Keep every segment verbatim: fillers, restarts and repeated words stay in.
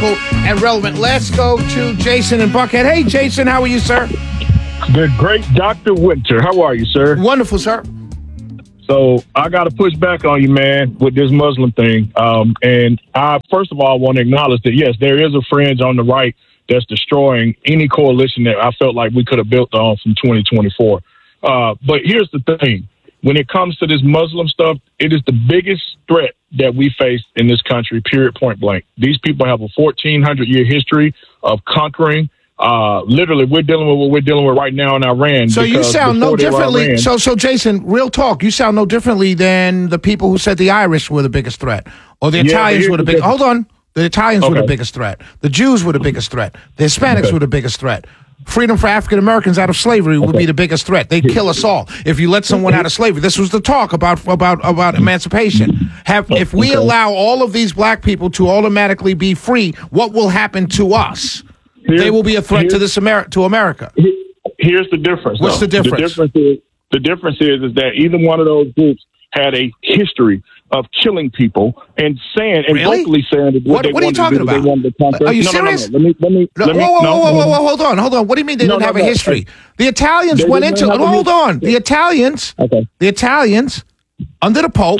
political and relevant. Let's go to Jason in Buckhead. Hey, Jason, how are you, sir? The great Doctor Winter. How are you, sir? Wonderful, sir. So I got to push back on you, man, with this Muslim thing. Um, and I, first of all, want to acknowledge that, yes, there is a fringe on the right that's destroying any coalition that I felt like we could have built on from twenty twenty-four. Uh, but here's the thing. When it comes to this Muslim stuff, it is the biggest threat that we face in this country, period, point blank. These people have a fourteen hundred year history of conquering. Uh, literally, we're dealing with what we're dealing with right now in Iran. So you sound no differently. Iran, so, so Jason, real talk, you sound no differently than the people who said the Irish were the biggest threat, or the yeah, Italians were the biggest. Hold on, the Italians okay. were the biggest threat. The Jews were the biggest threat. The Hispanics okay. were the biggest threat. Freedom for African Americans out of slavery would okay. be the biggest threat. They'd kill us all if you let someone out of slavery. This was the talk about about about emancipation. Have if we okay. allow all of these black people to automatically be free, what will happen to us? Here's, they will be a threat to this Ameri- to America. Here's the difference. What's though. the difference? The difference is the difference is is that either one of those groups had a history of killing people and saying and really? vocally saying that what, they what are you talking do, about? They wanted to conquer. Are you no, serious? No, no, no. Let me let me no, let me. Whoa, whoa, no, whoa, no. whoa, whoa, hold on, hold on. What do you mean they no, didn't no, have no, a history? no. The Italians They went didn't into. have a Hold history. on. The Italians. Okay. The Italians under the Pope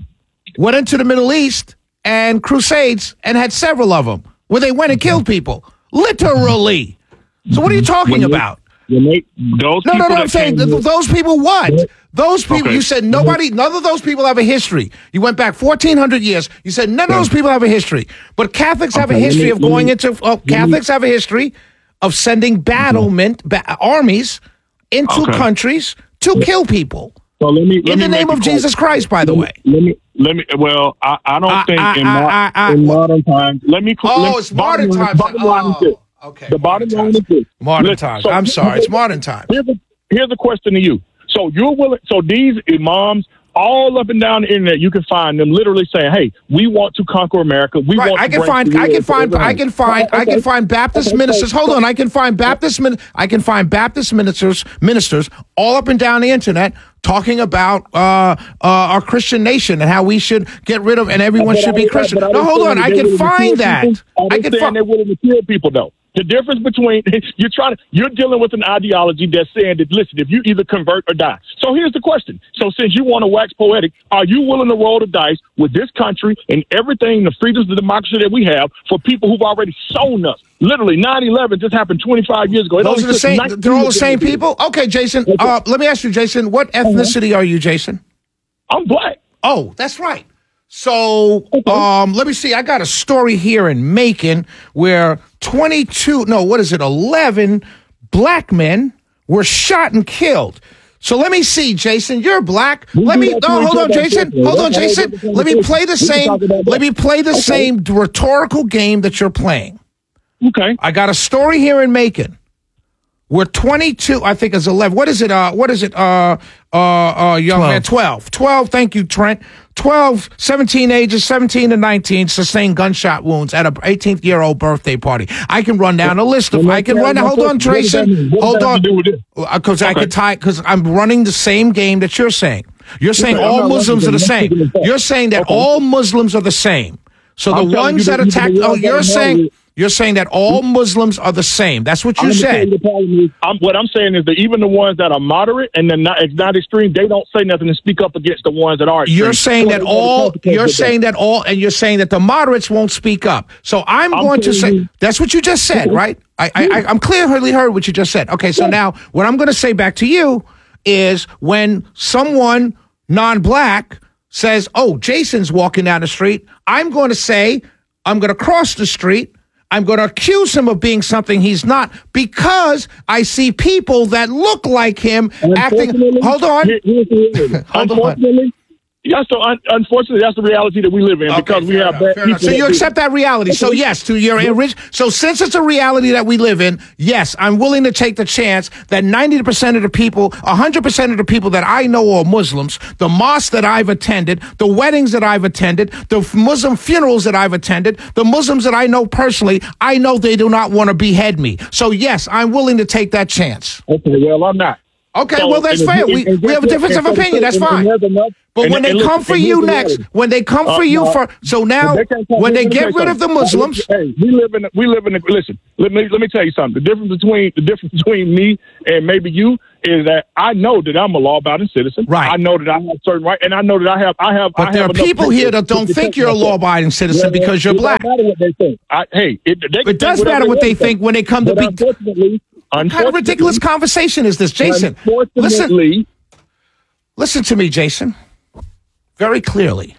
went into the Middle East and crusades and had several of them where they went and killed people, literally. So what are you talking When about? When they, those no, no, no. I'm saying th- in, those people. What? Those people. Okay. You said nobody. None of those people have a history. You went back fourteen hundred years. You said none of those people have a history. But Catholics have okay, a history me, of going me, into. Oh, Catholics me, have a history of sending battlement ba- armies into okay. countries to kill people. So let me, let in me the name of Jesus Christ, by the let way. Me, let me. Let me. Well, I, I don't I, think I, in, I, mo- I, I, in modern times. Let me. Oh, let, it's modern bottom, times. Bottom line is this. Oh, okay. The bottom line is this. Modern Listen, times. so I'm sorry. It's modern times. Here's a, here's a question to you. So you're willing. So these imams, all up and down the internet, you can find them literally saying, "Hey, we want to conquer America. We right. want." I to can bring find. I can find. I can find. okay. I can find Baptist okay. ministers. Hold on. I can find Baptist. Min- I can find Baptist ministers. Ministers all up and down the internet talking about uh, uh, our Christian nation and how we should get rid of and everyone but should I, be Christian. No, hold on. I can find that. I can find. They're willing to kill people, though. The difference between you're trying to you're dealing with an ideology that's saying that listen, if you either convert or die. So here's the question. So since you want to wax poetic, are you willing to roll the dice with this country and everything, the freedoms, the democracy that we have for people who've already sown us? Literally, nine eleven just happened twenty-five years ago. It Those are the same. They're all the same people. Okay, Jason. Okay. Uh, let me ask you, Jason. What ethnicity uh-huh. are you, Jason? I'm black. Oh, that's right. So, okay. um, let me see. I got a story here in Macon where twenty-two, no, what is it, eleven black men were shot and killed. So let me see, Jason. You're black. We let me. No, hold on, Jason. Hold on, Jason. Let me play the same. Let me play the okay. same rhetorical game that you're playing. Okay. I got a story here in Macon. We're twenty-two, I think it's eleven. What is it? Uh, what is it? Uh, uh, uh, young twelve. Man, twelve. twelve, thank you, Trent. twelve, seventeen ages, seventeen to nineteen, sustained gunshot wounds at a eighteenth-year-old birthday party. I can run down a list of, I can run down, hold on, Tracy. Hold on. Because I could tie, because I'm running the same game that you're saying. You're saying all Muslims are the same. You're saying that all Muslims are the same. So the ones that attack, oh, you're saying... You're saying that all Muslims are the same. That's what you said. I'm, what I'm saying is that even the ones that are moderate and they're not, not extreme, they don't say nothing and speak up against the ones that are extreme. You're saying that all, you're saying that all, and you're saying that the moderates won't speak up. So I'm, I'm going to say, you. That's what you just said, right? I, I, I'm clearly heard what you just said. Okay, so now what I'm going to say back to you is when someone non-black says, oh, Jason's walking down the street, I'm going to say, I'm going to cross the street, I'm going to accuse him of being something he's not because I see people that look like him acting. Hold on. Here, hold unfortunately, on. Yeah, so un- unfortunately, that's the reality that we live in okay, because we have enough, bad people. So you accept that reality. So yes, to your yeah. So since it's a reality that we live in, yes, I'm willing to take the chance that ninety percent of the people, one hundred percent of the people that I know are Muslims, the mosques that I've attended, the weddings that I've attended, the Muslim funerals that I've attended, the Muslims that I know personally, I know they do not want to behead me. So yes, I'm willing to take that chance. Okay, well, I'm not. Okay, so, well, that's fair. We, we have a difference of opinion. That's fine. But and, when they and come listen, for and you here's the next, reality. when they come Uh, for you no, for, so now They can't come- when let they me tell get you rid of the something. Muslims, Hey, we live in we live in the, listen. Let me let me tell you something. The difference between the difference between me and maybe you is that I know that I'm a law-abiding citizen. Right. I know that I have certain rights, and I know that I have I have. but I there have are enough people here privilege that don't to think protect you're a myself. law-abiding citizen Yeah, because you're it black. Don't matter what they think. I, hey, it, they can It does think whatever matter what they want to think when they come to But be. unfortunately, What kind of ridiculous conversation is this, Jason? Listen, Unfortunately, listen to me, Jason, very clearly.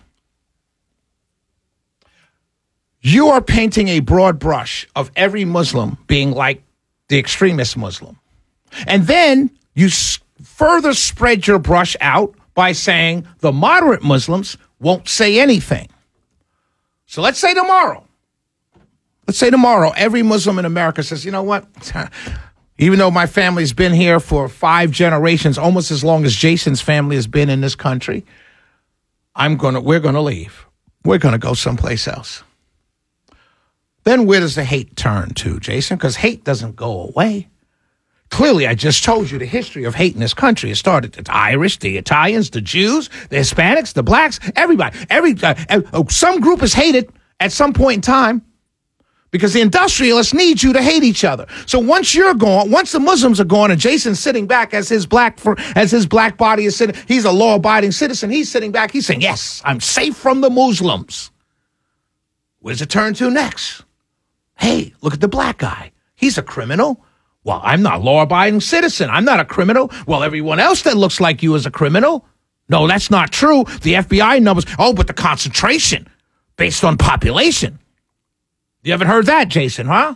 You are painting a broad brush of every Muslim being like the extremist Muslim. And then you s- further spread your brush out by saying the moderate Muslims won't say anything. So let's say tomorrow, let's say tomorrow, every Muslim in America says, you know what? Even though my family's been here for five generations, almost as long as Jason's family has been in this country, I'm gonna, we're gonna leave. We're gonna go someplace else. Then where does the hate turn to, Jason? Because hate doesn't go away. Clearly, I just told you the history of hate in this country. It started with the Irish, the Italians, the Jews, the Hispanics, the blacks, everybody. Every uh, uh, some group is hated at some point in time because the industrialists need you to hate each other. So once you're gone, once the Muslims are gone, and Jason's sitting back as his black for, as his black body is sitting, he's a law-abiding citizen. He's sitting back. He's saying, "Yes, I'm safe from the Muslims." Where's it turn to next? Hey, look at the black guy. He's a criminal. Well, I'm not a law-abiding citizen. I'm not a criminal. Well, everyone else that looks like you is a criminal. No, that's not true. The F B I numbers. Oh, but the concentration based on population. You haven't heard that, Jason, huh?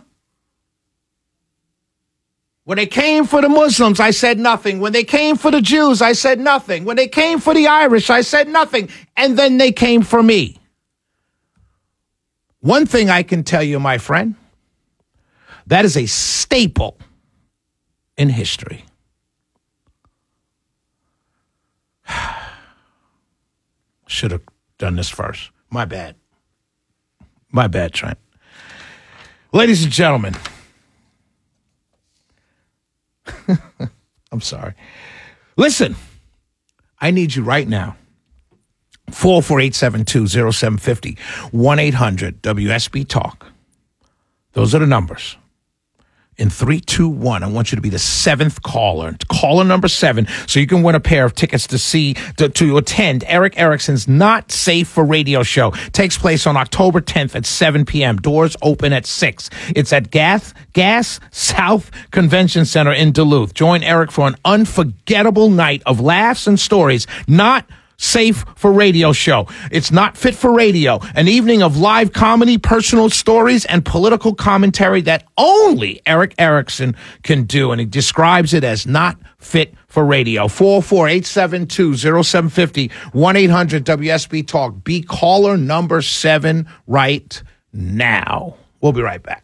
When they came for the Muslims, I said nothing. When they came for the Jews, I said nothing. When they came for the Irish, I said nothing. And then they came for me. One thing I can tell you, my friend, that is a staple in history. Should have done this first. My bad. My bad, Trent. Ladies and gentlemen, I'm sorry. Listen, I need you right now. four oh four, eight seven two, oh seven five oh, one eight hundred W S B Talk. Those are the numbers. In three, two, one, I want you to be the seventh caller. Caller number seven, so you can win a pair of tickets to see, to, to attend Erick Erickson's Not Safe for Radio show. Takes place on October tenth at seven p.m. Doors open at six. It's at Gas, Gas South Convention Center in Duluth. Join Eric for an unforgettable night of laughs and stories. Not Safe for Radio show. It's not fit for radio. An evening of live comedy, personal stories, and political commentary that only Erick Erickson can do. And he describes it as not fit for radio. four oh four, eight seven two, oh seven five oh, one eight hundred W S B Talk. Be caller number seven right now. We'll be right back.